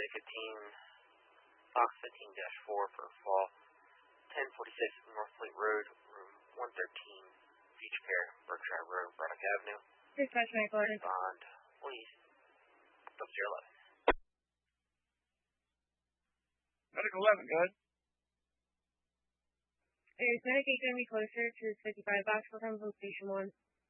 Charlie 15, Fox 15-4 for fall. 1046 North Fleet Road, room 113, Beach Care, Berkshire Road, Braddock Avenue. Dispatch Medical Order. Respond, please. Officer 11. Medical 11, go ahead. Is medication going to be closer to 55 Boxville time from Station 1?